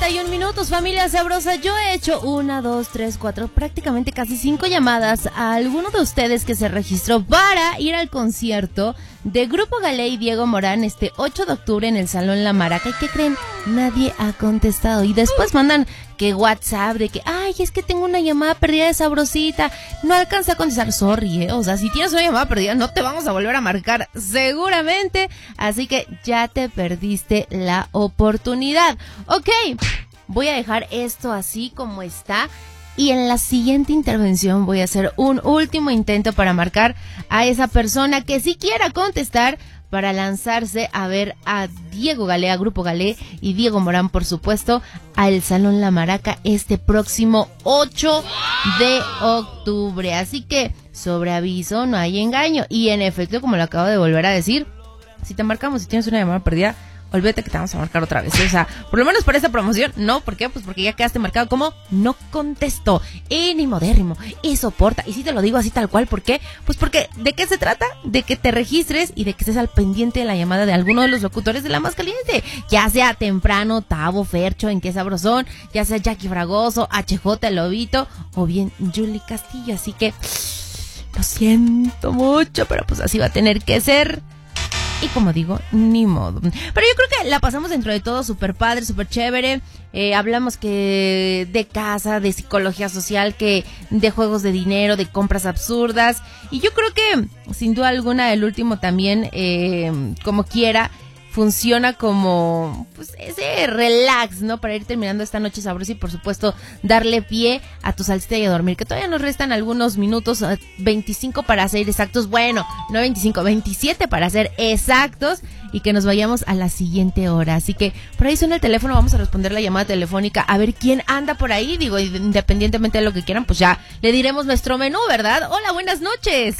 9:41, familia sabrosa. Yo he hecho 1, 2, 3, 4, prácticamente casi 5 llamadas a alguno de ustedes que se registró para ir al concierto de Grupo Galé y Diego Morán este 8 de octubre en el Salón La Maraca. ¿Y qué creen? Nadie ha contestado. Y después mandan que WhatsApp de que, ay, es que tengo una llamada perdida de Sabrosita. No alcanza a contestar. Sorry, o sea, si tienes una llamada perdida no te vamos a volver a marcar seguramente. Así que ya te perdiste la oportunidad. Ok, voy a dejar esto así como está. Y en la siguiente intervención voy a hacer un último intento para marcar a esa persona que sí quiera contestar para lanzarse a ver a Diego Galé, a Grupo Galé y Diego Morán, por supuesto, al Salón La Maraca este próximo 8 de octubre. Así que, sobre aviso, no hay engaño. Y en efecto, como lo acabo de volver a decir, si te marcamos, si tienes una llamada perdida, olvídate que te vamos a marcar otra vez. O sea, por lo menos para esta promoción, no. ¿Por qué? Pues porque ya quedaste marcado como no contestó. Y ni modérrimo. Y soporta. Y sí te lo digo así tal cual. ¿Por qué? Pues porque, ¿de qué se trata? De que te registres y de que estés al pendiente de la llamada de alguno de los locutores de La Más Caliente. Ya sea Temprano, Tavo, Fercho, En Qué Sabrosón, ya sea Jackie Fragoso, HJ El Lobito, o bien Julie Castillo. Así que, lo siento mucho, pero pues así va a tener que ser. Y como digo, ni modo. Pero yo creo que la pasamos dentro de todo súper padre, súper chévere. Hablamos que de casa, de psicología social, que de juegos de dinero, de compras absurdas. Y yo creo que, sin duda alguna, el último también, como quiera, funciona como pues ese relax, ¿no? Para ir terminando esta noche sabrosa y por supuesto darle pie a tu salsita y a dormir, que todavía nos restan algunos minutos, 25 para ser exactos, bueno, no 25, 27 para ser exactos, y que nos vayamos a la siguiente hora. Así que por ahí suena el teléfono, vamos a responder la llamada telefónica, a ver quién anda por ahí. Digo, independientemente de lo que quieran, pues ya le diremos nuestro menú, ¿verdad? Hola, buenas noches.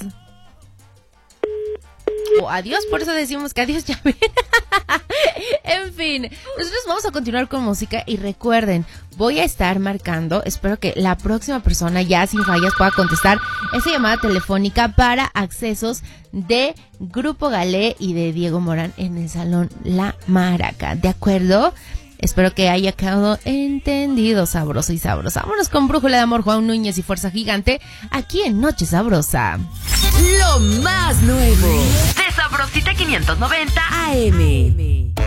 O adiós, por eso decimos que adiós, ya ven. En fin, nosotros vamos a continuar con música y recuerden, voy a estar marcando, espero que la próxima persona ya sin fallas pueda contestar esa llamada telefónica para accesos de Grupo Galé y de Diego Morán en el Salón La Maraca, ¿de acuerdo? Espero que haya quedado entendido, sabroso y sabrosa. Vámonos con Brújula de Amor, Juan Núñez y Fuerza Gigante, aquí en Noche Sabrosa. Lo más nuevo de Sabrosita 590 AM.